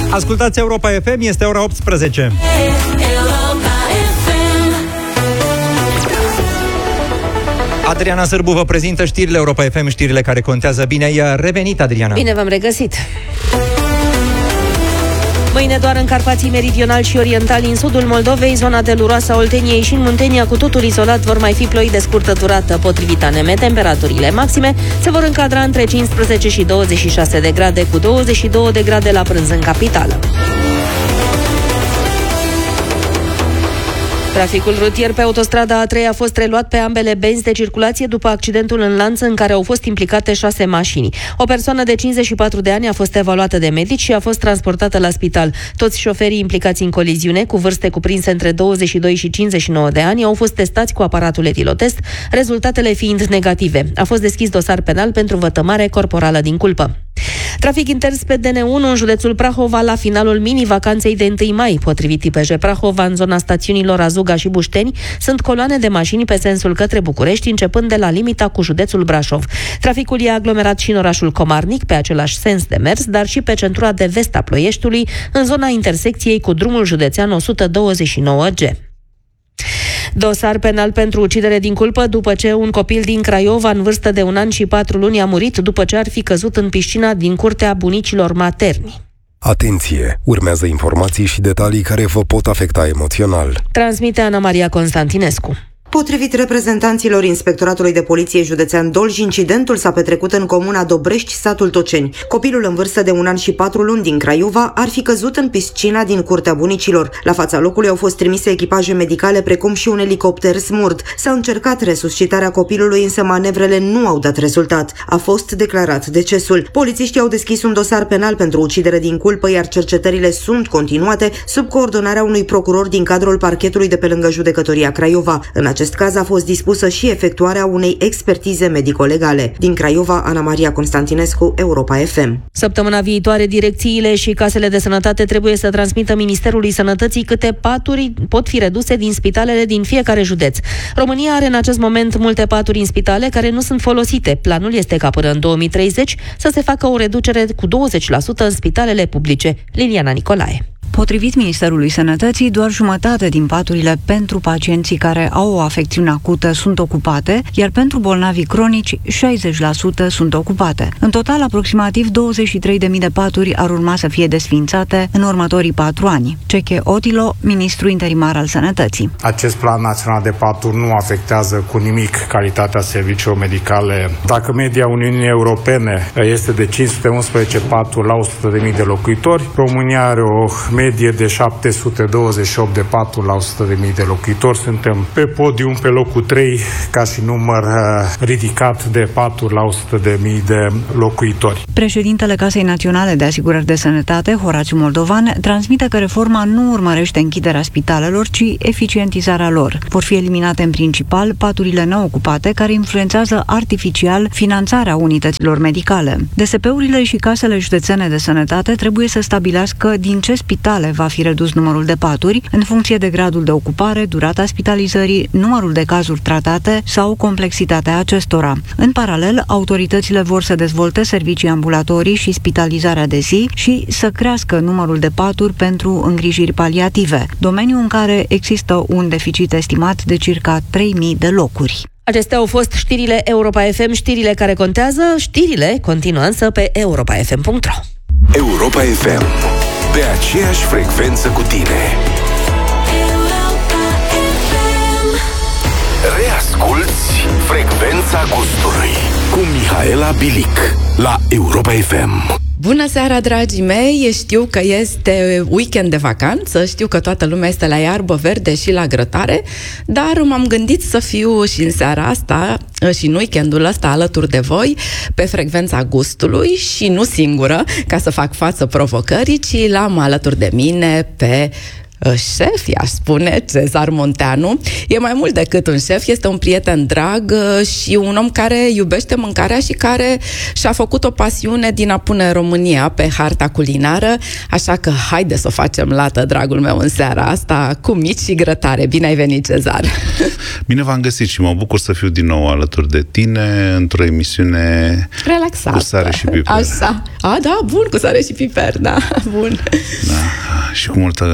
Ascultați Europa FM, este ora 18. Adriana Sârbu vă prezintă știrile Europa FM, știrile care contează. Bine ai revenit, Adriana! Bine v-am regăsit! Mâine doar în Carpații meridionali și orientali, în sudul Moldovei, zona de Luroasa, Olteniei și în Muntenia, cu totul izolat, vor mai fi ploi de scurtă durată. Potrivit ANM, temperaturile maxime se vor încadra între 15 și 26 de grade, cu 22 de grade la prânz în capitală. Traficul rutier pe autostrada A3 a fost reluat pe ambele benzi de circulație după accidentul în Lanț în care au fost implicate 6 mașini. O persoană de 54 de ani a fost evaluată de medici și a fost transportată la spital. Toți șoferii implicați în coliziune, cu vârste cuprinse între 22 și 59 de ani, au fost testați cu aparatul etilotest, rezultatele fiind negative. A fost deschis dosar penal pentru vătămare corporală din culpă. Trafic inters pe DN1 în județul Prahova la finalul mini-vacanței de 1 mai. Potrivit IPJ Prahova, în zona stațiunilor Azuga și Bușteni, sunt coloane de mașini pe sensul către București, începând de la limita cu județul Brașov. Traficul e aglomerat și în orașul Comarnic, pe același sens de mers, dar și pe centura de vest a Ploieștiului, în zona intersecției cu drumul județean 129G. Dosar penal pentru ucidere din culpă după ce un copil din Craiova, în vârstă de 1 an și 4 luni, a murit după ce ar fi căzut în piscina din curtea bunicilor materni. Atenție! Urmează informații și detalii care vă pot afecta emoțional. Transmite Ana Maria Constantinescu. Potrivit reprezentanților Inspectoratului de Poliție Județean Dolj, incidentul s-a petrecut în comuna Dobrești, satul Toceni. Copilul în vârstă de 1 an și 4 luni din Craiova ar fi căzut în piscina din curtea bunicilor. La fața locului au fost trimise echipaje medicale precum și un elicopter smurt. S-a încercat resuscitarea copilului, însă manevrele nu au dat rezultat. A fost declarat decesul. Polițiștii au deschis un dosar penal pentru ucidere din culpă, iar cercetările sunt continuate sub coordonarea unui procuror din cadrul parchetului de pe lângă Judecătoria Craiova. În acest caz a fost dispusă și efectuarea unei expertize medico-legale. Din Craiova, Ana Maria Constantinescu, Europa FM. Săptămâna viitoare, direcțiile și casele de sănătate trebuie să transmită Ministerului Sănătății câte paturi pot fi reduse din spitalele din fiecare județ. România are în acest moment multe paturi în spitale care nu sunt folosite. Planul este ca până în 2030 să se facă o reducere cu 20% în spitalele publice. Liliana Nicolae. Potrivit Ministerului Sănătății, doar jumătate din paturile pentru pacienții care au o afecțiune acută sunt ocupate, iar pentru bolnavii cronici, 60% sunt ocupate. În total, aproximativ 23.000 de paturi ar urma să fie desființate în următorii 4 ani. Ceche Otilo, ministru interimar al Sănătății. Acest plan național de paturi nu afectează cu nimic calitatea serviciilor medicale. Dacă media Uniunii Europene este de 511 paturi la 100.000 de locuitori, România are o medie de 728 de paturi la 100.000 de locuitori. Suntem pe podium, pe locul 3, ca și număr ridicat de paturi la 100.000 de locuitori. Președintele Casei Naționale de Asigurări de Sănătate, Horațiu Moldovan, transmite că reforma nu urmărește închiderea spitalelor, ci eficientizarea lor. Vor fi eliminate în principal paturile neocupate, care influențează artificial finanțarea unităților medicale. DSP-urile și casele județene de sănătate trebuie să stabilească din ce spitale va fi redus numărul de paturi, în funcție de gradul de ocupare, durata spitalizării, numărul de cazuri tratate sau complexitatea acestora. În paralel, autoritățile vor să dezvolte servicii ambulatorii și spitalizarea de zi și să crească numărul de paturi pentru îngrijiri paliative, domeniu în care există un deficit estimat de circa 3.000 de locuri. Acestea au fost știrile Europa FM, știrile care contează. Știrile continuă însă pe europafm.ro. Europa FM, pe aceeași frecvență cu tine. Reasculți Frecvența Gustului cu Mihaela Bilic la Europa FM. Bună seara, dragii mei! Știu că este weekend de vacanță, știu că toată lumea este la iarbă verde și la grătare, dar m-am gândit să fiu și în seara asta și în weekendul ăsta alături de voi pe Frecvența Gustului și nu singură, ca să fac față provocării, ci l-am alături de mine pe șef, i-aș spune, Cezar Monteanu. E mai mult decât un șef, este un prieten drag și un om care iubește mâncarea și care și-a făcut o pasiune din a pune România pe harta culinară, așa că haide să o facem lată, dragul meu, în seara asta, cu mici și grătare. Bine ai venit, Cezar! Bine v-am găsit și mă bucur să fiu din nou alături de tine într-o emisiune relaxată, cu sare și piper. Așa. Da, bun, cu sare și piper, da, bun. Da, și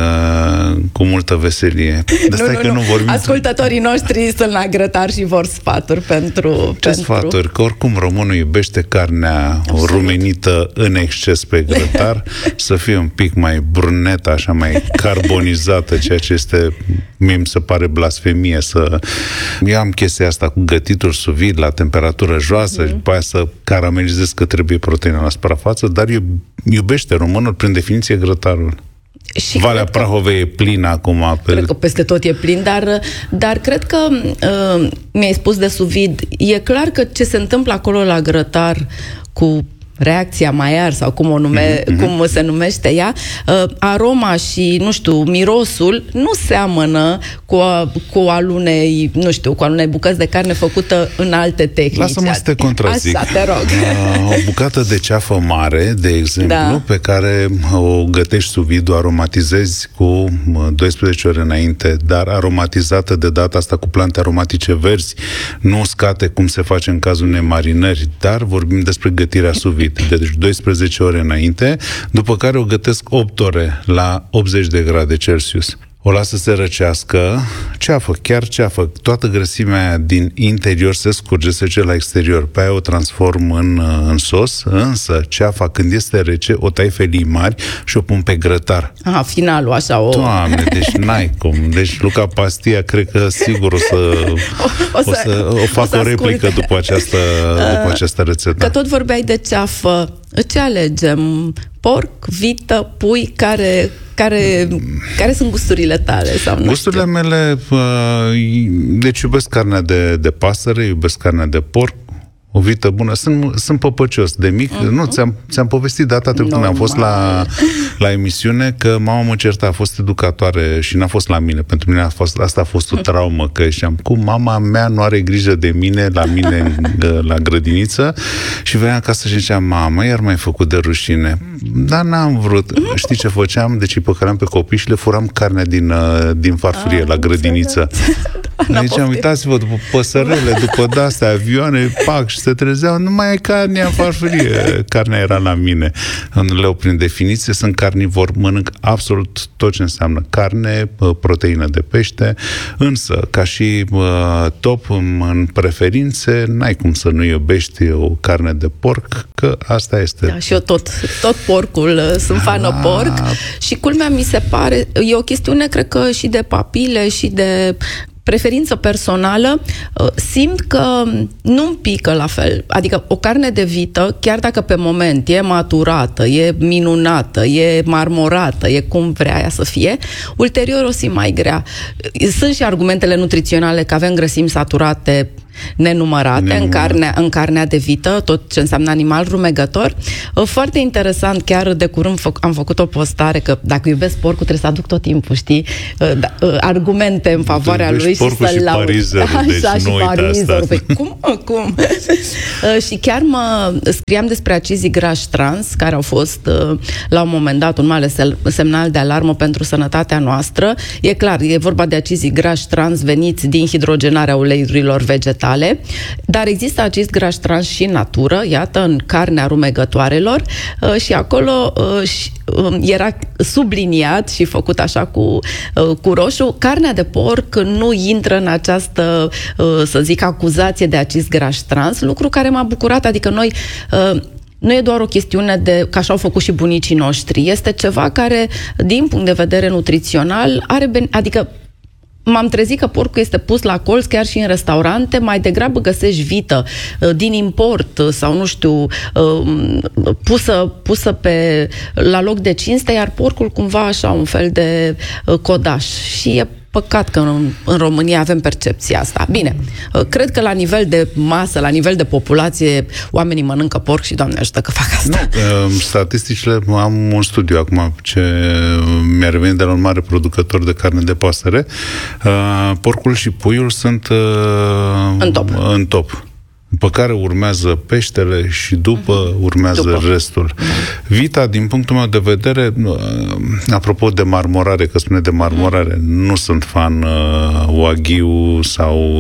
cu multă veselie. Nu vorbim. Ascultătorii noștri sunt la grătar și vor sfaturi pentru... Sfaturi? Că oricum românul iubește carnea rumenită în exces pe grătar, să fie un pic mai brunetă, așa, mai carbonizată, ceea ce este, mie mi se pare blasfemie să... Eu am chestia asta cu gătitul sous vide la temperatură joasă și după aia să caramelizez că trebuie proteină la suprafață, dar iubește românul prin definiție grătarul. Și Valea Prahovei e plină acum. Cred că peste tot e plin, dar cred că mi-ai spus de sous vide. E clar că ce se întâmplă acolo la grătar cu reacția Maillard sau cum se numește ea, aroma și, nu știu, mirosul nu seamănă cu alunei, nu știu, cu alunei bucăți de carne făcută în alte tehnici. Lasă-mă să te contrazic. Așa, te rog. O bucată de ceafă mare, de exemplu, pe care o gătești sous vide, o aromatizezi cu 12 ore înainte, dar aromatizată de data asta cu plante aromatice verzi, nu uscate cum se face în cazul unei marinări, dar vorbim despre gătirea sous vide. Deci 12 ore înainte, după care o gătesc 8 ore la 80 de grade Celsius. O lasă să se răcească, ceafă, toată grăsimea din interior se scurge, se duce la exterior, pe aia o transform în sos, însă ceafa când este rece, o tai felii mari și o pun pe grătar. Finalul, așa o... Doamne, deci n-ai cum. Deci Luca Pastia, cred că sigur o fac o replică după această rețetă. Că tot vorbeai de ceafă, ce alegem? Porc, vită, pui, care sunt gusturile tale? Sau gusturile mele, deci iubesc carnea de pasăre, iubesc carnea de porc, o vită bună. Sunt păpăcios de mic. Nu, ți-am povestit data trecută când am fost la emisiune că mama mă certa, a fost educatoare și n-a fost la mine. Pentru mine asta a fost o traumă, că știam cum mama mea nu are grijă de mine, la mine la grădiniță, și veneam acasă și zicea: mama, iar m-ai făcut de rușine. Dar n-am vrut. Știi ce făceam? Deci îi păcăleam pe copii și le furam carnea din farfurie la grădiniță. Deci uitați-vă, după păsărele, după de-astea, avioane, pac, și se trezeau, nu mai e carnea în farfurie. Carnea era la mine. În leu, prin definiție, sunt carnivor, mănânc absolut tot ce înseamnă carne, proteină de pește, însă, ca și top în preferințe, n-ai cum să nu iubești o carne de porc, că asta este. Da, și eu tot porcul, sunt fană porc, și culmea mi se pare, e o chestiune, cred că și de papile și de preferință personală, simt că nu-mi pică la fel. Adică o carne de vită, chiar dacă pe moment e maturată, e minunată, e marmorată, e cum vrea ea să fie, ulterior o simt mai grea. Sunt și argumentele nutriționale că avem grăsimi saturate nenumărate în carnea de vită, tot ce înseamnă animal rumegător. Foarte interesant, chiar de curând am făcut o postare că dacă iubesc porcul trebuie să aduc tot timpul, știi? Argumente în favoarea lui și să-l laud. Așa, și parizerul. Păi, cum? Și chiar scriam despre acizii grași trans, care au fost la un moment dat un mare semnal de alarmă pentru sănătatea noastră. E clar, e vorba de acizii grași trans veniți din hidrogenarea uleiurilor vegetale, dar există acizi grași trans și în natură, iată, în carnea rumegătoarelor, și acolo era subliniat și făcut așa cu roșu: carnea de porc nu intră în această, să zic, acuzație de acizi grași trans, lucru care m-a bucurat, adică noi... Nu e doar o chestiune de, că așa au făcut și bunicii noștri, este ceva care, din punct de vedere nutrițional, adică m-am trezit că porcul este pus la colț chiar și în restaurante, mai degrabă găsești vită din import sau, nu știu, pusă la loc de cinste, iar porcul cumva așa un fel de codaș. Și Păcat că în România avem percepția asta. Bine, cred că la nivel de masă, la nivel de populație, oamenii mănâncă porc și Doamne ajută că fac asta. Nu, statisticile, am un studiu acum ce mi-a revenit de la un mare producător de carne de pasăre. Porcul și puiul sunt în top. După care urmează peștele și după urmează restul. Vita, din punctul meu de vedere, apropo de marmorare, că spune de marmorare, nu sunt fan Wagyu sau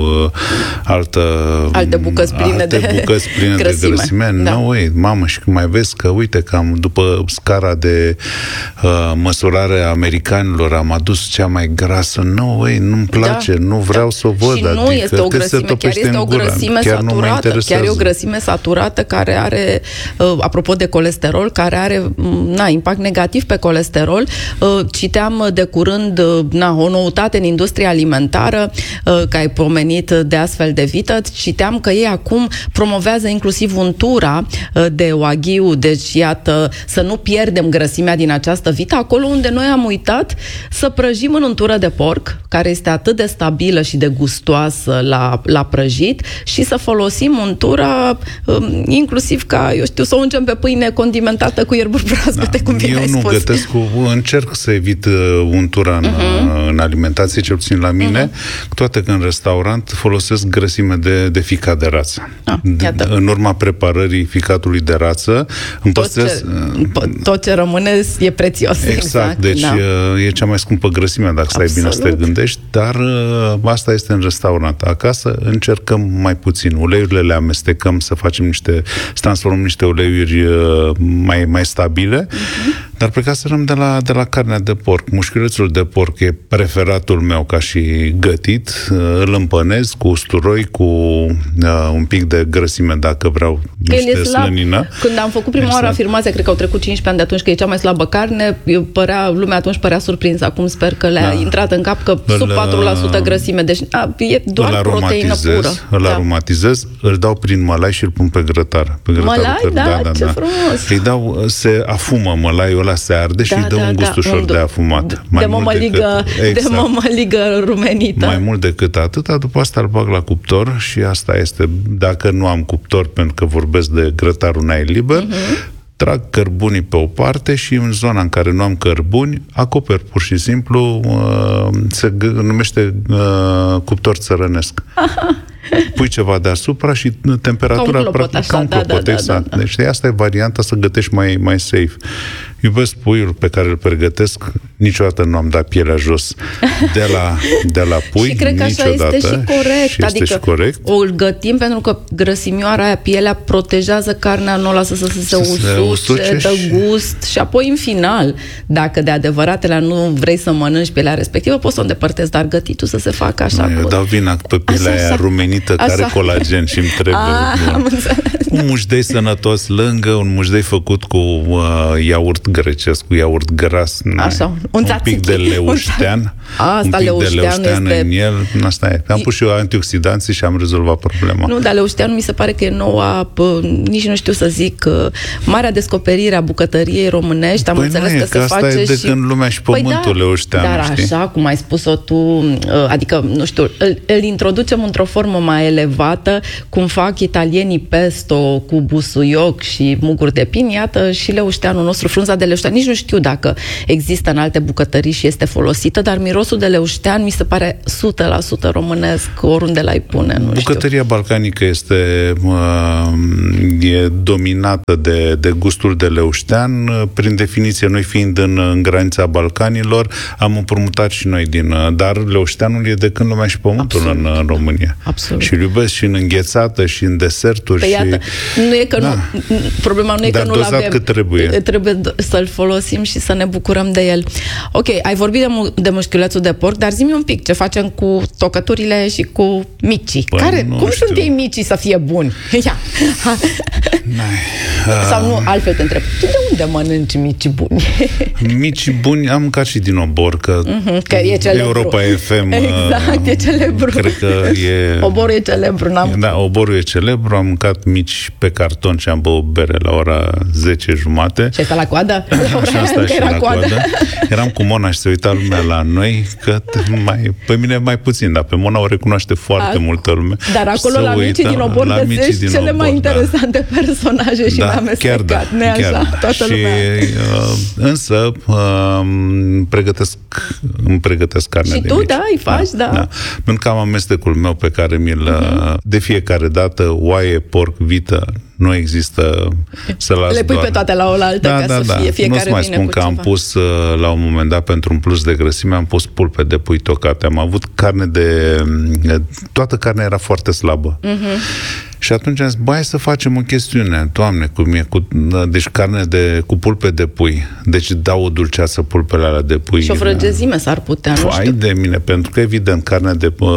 alte bucăți pline de grăsime. No way, mamă, și mai vezi că, uite, cam după scara de măsurare a americanilor am adus cea mai grasă. No way, nu-mi place, nu vreau să o văd. Și nu este o grăsime, chiar este o grăsime saturată. Chiar e o grăsime saturată care are, apropo de colesterol, care are impact negativ pe colesterol. Citeam de curând o noutate în industria alimentară, că ai pomenit de astfel de vită, citeam că ei acum promovează inclusiv untura de Wagyu, deci iată, să nu pierdem grăsimea din această vită, acolo unde noi am uitat să prăjim în untură de porc, care este atât de stabilă și de gustoasă la prăjit, și să folosim untura inclusiv ca, eu știu, să o ungem pe pâine condimentată cu ierburi proaspete, cum bine ai spus. Eu nu gătesc încerc să evit untura în alimentație, cel puțin la mine, toate că în restaurant folosesc grăsime de ficat de rață. În urma preparării ficatului de rață, îmi păstrez... Tot ce rămâne e prețios. Exact, deci e cea mai scumpă grăsime, dacă stai bine să te gândești, dar asta este în restaurant. Acasă încercăm mai puțin. Uleiurile le amestecăm să transformăm niște uleiuri mai stabile, dar plecasem de la carnea de porc. Mușchiulețul de porc e preferatul meu ca și gătit. Îl împănez cu usturoi, cu un pic de grăsime, dacă vreau, niște slănină. Când am făcut prima oară afirmația, cred că au trecut 15 ani de atunci, că e cea mai slabă carne, lumea atunci părea surprinsă. Acum sper că le-a intrat în cap că sub 4% grăsime. Deci e doar proteină pură. Îl aromatizez, îl dau prin mălai și îl pun pe grătar. Mălai? Ce frumos! Îi dau, se afumă mălaiul ăla, se arde și îi dă un gust ușor de afumat. De mămăligă rumenită. Mai mult decât atâta, după asta îl bag la cuptor și asta este, dacă nu am cuptor, pentru că vorbesc de grătar un aer liber, trag cărbunii pe o parte și în zona în care nu am cărbuni, acoper pur și simplu, se numește cuptor țărănesc. Pui ceva deasupra și temperatura practic ca un clopot, exact. Deci asta e varianta să gătești mai safe. Iubesc puiul pe care îl pregătesc, niciodată nu am dat pielea jos de la pui, și cred că așa este și corect. Adică o gătim pentru că grăsimioara aia, pielea protejează carnea, nu o lasă să se usuce, dă gust și apoi în final, dacă de adevăratele nu vrei să mănânci pielea respectivă, poți să o îndepărtezi, dar gătitul să se facă așa. Eu dau vina pe pielea aia rumenită care colagen și îmi trebuie un mușdei sănătos lângă, un mușdei făcut cu iaurt grecesc, cu iaurt gras, un pic de leuștean, în el. Asta e. Am pus și eu antioxidanții și am rezolvat problema. Nu, dar leușteanul mi se pare că e noua, nici nu știu să zic, marea descoperire a bucătăriei românești. Am înțeles că se face asta e de când lumea și pământul leușteanul, dar așa, cum ai spus-o tu, adică, nu știu, îl introducem într-o formă mai elevată, cum fac italienii pesto cu busuioc și muguri de pin, iată și leușteanul nostru, frunza de leuștean. Nici nu știu dacă există în alte bucătării și este folosită, dar mirosul de leuștean mi se pare 100% românesc, oriunde l-ai pune. Bucătăria balcanică e dominată de gustul de leuștean. Prin definiție, noi fiind în granița Balcanilor, am împrumutat și noi dar leușteanul e de când lumea și pământul în România. Absolut. Și îl iubesc și în înghețată și în deserturi. Iată, nu e că problema nu e că nu-l avem. Cât trebuie să-l folosim și să ne bucurăm de el. Ok, ai vorbit de mușchiulețul de porc, dar zi-mi un pic ce facem cu tocăturile și cu micii. Cum sunt ei micii să fie buni? Ia. Sau nu, altfel te întreb. Tu de unde mănânci mici buni? Mici buni am mâncat și din obor, că e celebru. Europa FM. Exact, e celebru. Cred că e... Oborul e celebru. Da, oborul e celebru. Am mâncat mici pe carton și am băut bere la ora 10:30. Și asta la coadă? Și asta și la coadă. Eram cu Mona și se uita lumea la noi, că pe mine mai puțin, dar pe Mona o recunoaște foarte multă lume. Dar acolo la micii din obor găsești cele mai interesante personaje și n-amestecat. Chiar da, Toată lumea. Însă îmi pregătesc carnea de mici. Și tu, îi faci, da. Pentru că am amestecul meu pe care de fiecare dată, oaie, porc, vită, nu există să las le pui doar. Pe toate la oaltă ca să fie fiecare nu-ți mai spun că am pus la un moment dat, pentru un plus de grăsime, am pus pulpe de pui tocate. Am avut carne toată carnea era foarte slabă. Și atunci am zis, hai să facem o chestiune. Doamne, deci carne cu pulpe de pui. Deci dau o dulceață pulpele alea de pui. Și o frăgezime s-ar putea, nu știu. De mine, pentru că evident carnea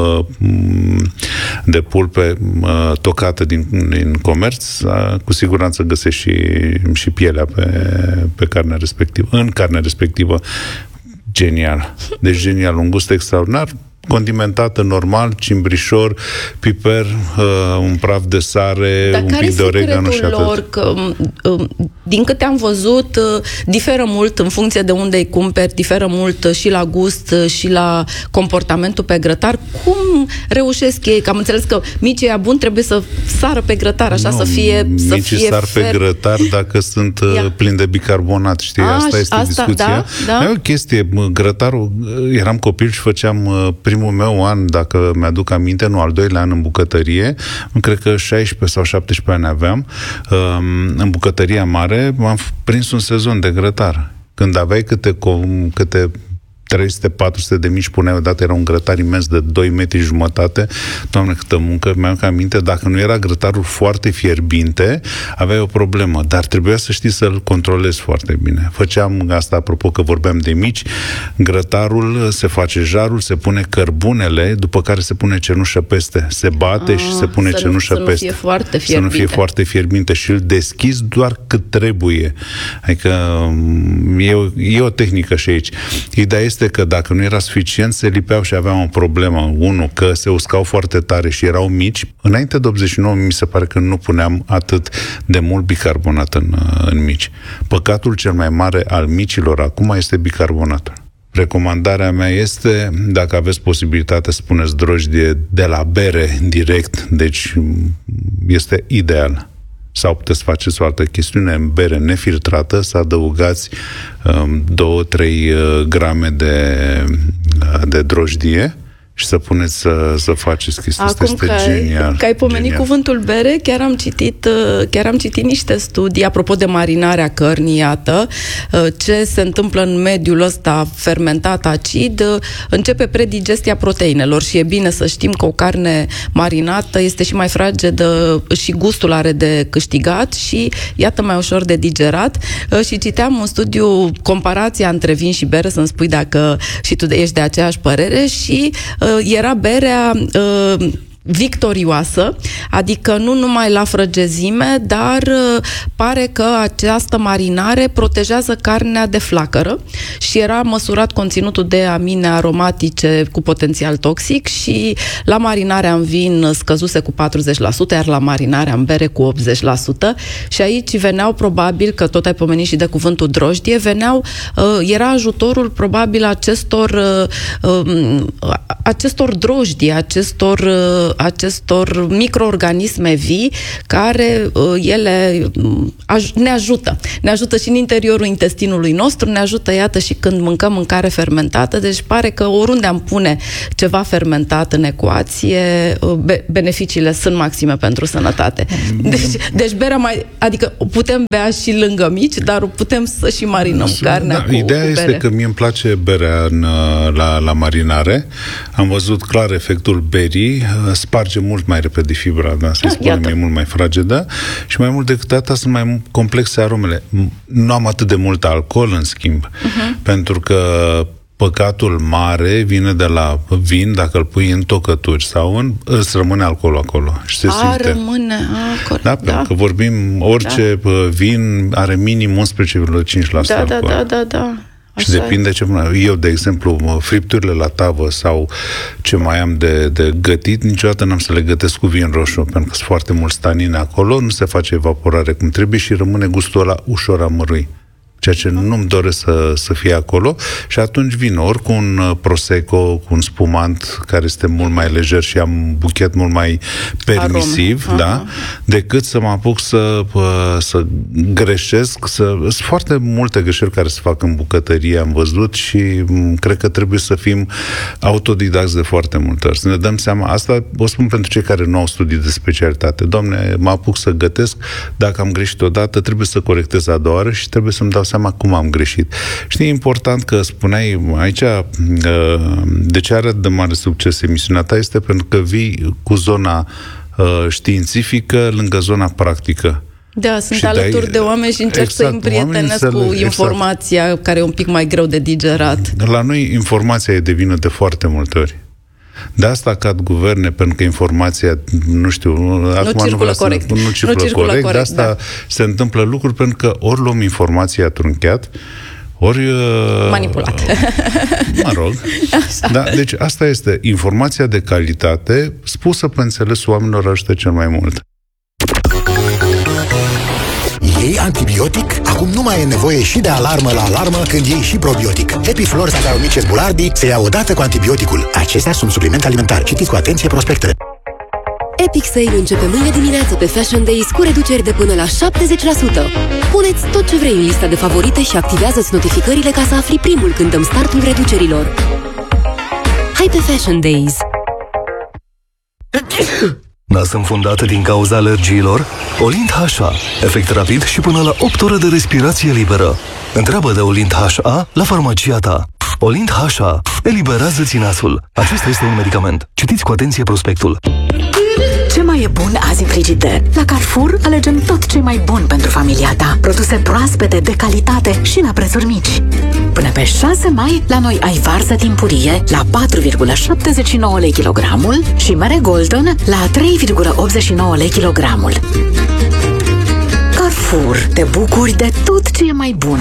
de pulpe tocată din comerț, cu siguranță găsești și pielea pe carnea respectivă. În carnea respectivă. Genial. Deci genial. Un gust extraordinar. Condimentată normal, cimbrișor, piper, un praf de sare, un pic de oregano și atât. Lor, că, din câte am văzut, diferă mult în funcție de unde îi cumperi, diferă mult și la gust și la comportamentul pe grătar. Cum reușesc ei? Că am înțeles că micii ăia buni trebuie să sară pe grătar, așa să fie micii sar pe grătar dacă sunt plini de bicarbonat, știi? Asta este discuția. Da? E o chestie, grătarul, eram copil și făceam primul meu an, dacă mi-aduc aminte, nu, al doilea an în bucătărie, cred că 16 sau 17 ani aveam, în bucătăria mare, m-am prins un sezon de grătar. Când aveai câte 300-400 de mici puneai odată, era un grătar imens de 2 metri jumătate. Doamne, câtă muncă, mi-am aminte, dacă nu era grătarul foarte fierbinte, aveai o problemă, dar trebuia să știi să-l controlezi foarte bine. Făceam asta, apropo că vorbeam de mici, grătarul, se face jarul, se pune cărbunele, după care se pune cenușă peste. Se bate și se pune cenușă peste. Să nu fie foarte fierbinte. Să nu fie foarte fierbinte și îl deschizi doar cât trebuie. Adică e o tehnică și aici. Ideea este că dacă nu era suficient, se lipeau și aveam o problemă. Unu, că se uscau foarte tare și erau mici. Înainte de 89, mi se pare că nu puneam atât de mult bicarbonat în mici. Păcatul cel mai mare al micilor acum este bicarbonatul. Recomandarea mea este, dacă aveți posibilitatea să puneți drojdie de la bere direct, deci este ideal. Sau puteți faceți o altă chestiune, în bere nefiltrată, să adăugați 2-3 grame de drojdie și să puneți să faceți chestia asta. Este genial. Că ai pomenit cuvântul bere, chiar am citit niște studii, apropo de marinarea cărnii, iată, ce se întâmplă în mediul ăsta fermentat acid, începe predigestia proteinelor și e bine să știm că o carne marinată este și mai fragedă și gustul are de câștigat și, iată, mai ușor de digerat. Și citeam un studiu, comparația între vin și bere, să-mi spui dacă și tu ești de aceeași părere, și era berea victorioasă, adică nu numai la frăgezime, dar pare că această marinare protejează carnea de flacără și era măsurat conținutul de amine aromatice cu potențial toxic și la marinarea în vin scăzuse cu 40%, iar la marinarea în bere cu 80%. Și aici veneau probabil, că tot ai pomenit și de cuvântul drojdie, era ajutorul probabil acestor drojdii, acestor microorganisme vii care ele ne ajută. Ne ajută și în interiorul intestinului nostru, ne ajută, iată, și când mâncăm mâncare fermentată, deci pare că oriunde am pune ceva fermentat în ecuație, beneficiile sunt maxime pentru sănătate. Deci berea adică putem bea și lângă mici, dar putem să și marinăm carnea cu ideea bere. este că mie îmi place berea la marinare. Am văzut clar efectul berii, sparge mult mai repede fibra, da, să-i spunem, e mult mai fragedă și mai mult decât atât sunt mai complexe aromele. Nu am atât de mult alcool, în schimb, pentru că păcatul mare vine de la vin, dacă îl pui în tocături sau îți rămâne alcoolul acolo și se simte. Rămâne, corect. Da, pentru că vorbim, orice vin are minim 11,5% alcool. Da. Și depinde ce... Eu, de exemplu, fripturile la tavă sau ce mai am de gătit, niciodată n-am să le gătesc cu vin roșu, pentru că sunt foarte mulți tanine acolo, nu se face evaporare cum trebuie și rămâne gustul ăla ușor amărui. Ceea ce nu-mi doresc să fie acolo, și atunci vin ori cu un prosecco, cu un spumant care este mult mai lejer și am un buchet mult mai permisiv, da? Decât să mă apuc să greșesc. Sunt foarte multe greșeli care se fac în bucătărie, am văzut, și cred că trebuie să fim autodidacți de foarte multe ori. Să ne dăm seama, asta o spun pentru cei care nu au studii de specialitate. Doamne, mă apuc să gătesc, dacă am greșit odată, trebuie să corectez a doua oară și trebuie să-mi dau seama cum am greșit. Știi, e important că spuneai aici, de ce are de mare succes emisiunea ta, este pentru că vii cu zona științifică lângă zona practică. Da, sunt alături de oameni și încerc să îi împrietenesc cu informația care e un pic mai greu de digerat. La noi informația e de vină de foarte multe ori. De asta cad guverne, pentru că informația, nu circulă corect. Nu circulă corect. De asta se întâmplă lucruri, pentru că ori luăm informația trunchiat, ori... manipulat. Mă rog. Da, deci asta este informația de calitate, spusă pe înțelesul oamenilor, ajută cel mai mult. Iei antibiotic? Acum nu mai e nevoie și de alarmă la alarmă când iei și probiotic. Epiflor Saccharomyces boulardii se ia odată cu antibioticul. Acestea sunt suplimente alimentare. Citiți cu atenție prospectele. Epic Sale începe mâine dimineață pe Fashion Days cu reduceri de până la 70%. Puneți tot ce vrei în lista de favorite și activează-ți notificările ca să afli primul când dăm startul reducerilor. Hai pe Fashion Days! Nas înfundată din cauza alergiilor? Olint HA. Efect rapid și până la 8 ore de respirație liberă. Întreabă de Olint HA la farmacia ta. Olint HA. Eliberează-ți nasul. Acesta este un medicament. Citiți cu atenție prospectul. Ce mai e bun azi în frigider? La Carrefour alegem tot ce e mai bun pentru familia ta. Produse proaspete, de calitate și la prețuri mici. Până pe 6 mai, la noi ai varză timpurie la 4,79 lei kilogramul și mere Golden la 3,89 lei kilogramul. Carrefour, te bucuri de tot ce e mai bun.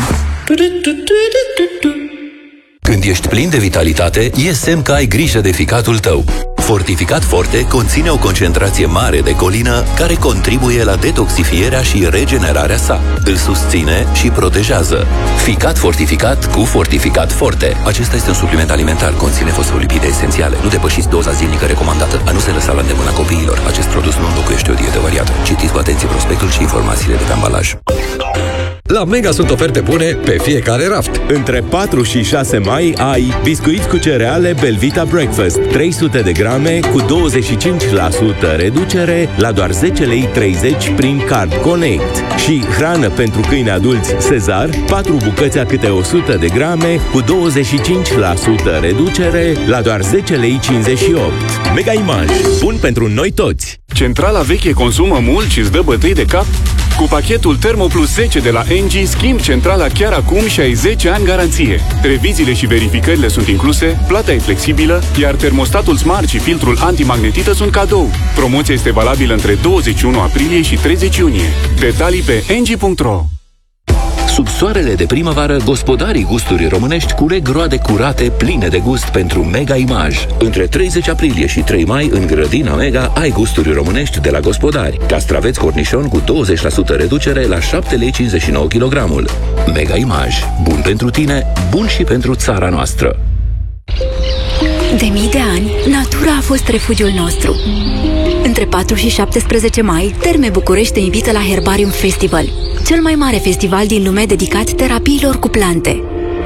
Când ești plin de vitalitate, e semn că ai grijă de ficatul tău. Fortificat Forte conține o concentrație mare de colină care contribuie la detoxifierea și regenerarea sa. Îl susține și protejează. Ficat fortificat cu Fortificat Forte. Acesta este un supliment alimentar, conține fosfolipide esențiale. Nu depășiți doza zilnică recomandată. A nu se lăsa la îndemâna copiilor. Acest produs nu înlocuiește o dietă variată. Citiți cu atenție prospectul și informațiile de pe ambalaj. La Mega sunt oferte bune pe fiecare raft. Între 4 și 6 mai ai biscuiți cu cereale Belvita Breakfast 300 de grame cu 25% reducere la doar 10 lei 30 prin Card Connect. Și hrană pentru câini adulți Cezar, 4 bucăți a câte 100 de grame cu 25% reducere la doar 10 lei 58. Mega Image. Bun pentru noi toți. Centrala veche consumă mult și îți dă bătăi de cap? Cu pachetul Thermo Plus 10 de la Engie, schimb centrala chiar acum și ai 10 ani garanție. Reviziile și verificările sunt incluse, plata e flexibilă, iar termostatul Smart și filtrul antimagnetită sunt cadou. Promoția este valabilă între 21 aprilie și 30 iunie. Detalii pe engie.ro. Sub soarele de primăvară, gospodarii gusturii românești culeg roade curate, pline de gust pentru Mega Image. Între 30 aprilie și 3 mai, în grădina Mega, ai gusturi românești de la gospodari. Castraveți cornișon cu 20% reducere la 7,59 lei kilogramul. Mega Image. Bun pentru tine, bun și pentru țara noastră. De mii de ani, natura a fost refugiul nostru. Între 4 și 17 mai, Terme București te invită la Herbarium Festival, cel mai mare festival din lume dedicat terapiilor cu plante.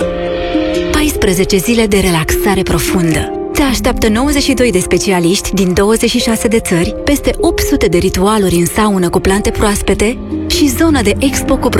14 zile de relaxare profundă. Te așteaptă 92 de specialiști din 26 de țări, peste 800 de ritualuri în saună cu plante proaspete și zona de expo cu